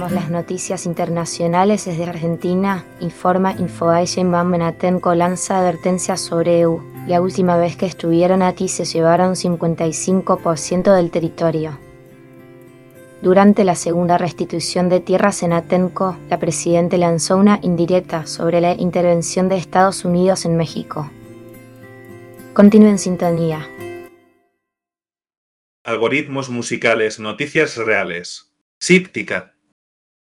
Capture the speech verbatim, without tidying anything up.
Tenemos las noticias internacionales desde Argentina. Informa Infobae Bambenatenco lanza advertencias sobre E U. La última vez que estuvieron aquí se llevaron cincuenta y cinco por ciento del territorio. Durante la segunda restitución de tierras en Atenco, la presidenta lanzó una indirecta sobre la intervención de Estados Unidos en México. Continúe en sintonía. Algoritmos musicales, noticias reales. Síptica.